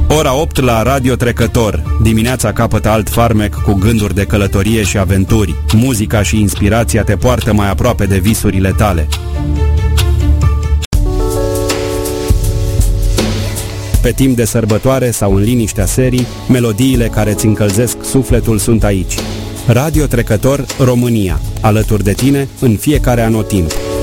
Ora 8 la Radio Trecător. Dimineața capătă alt farmec cu gânduri de călătorie și aventuri. Muzica și inspirația te poartă mai aproape de visurile tale. Pe timp de sărbătoare sau în liniștea serii, melodiile care îți încălzesc sufletul sunt aici. Radio Trecător România, alături de tine în fiecare anotimp.